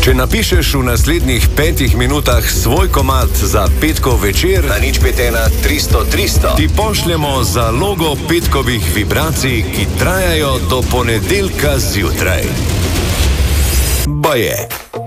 Če napišeš v naslednjih 5 minutah svoj komad za petkov večer, na 051 300 300, ti pošljemo zalogo petkovih vibracij, ki trajajo do ponedeljka zjutraj. Baje.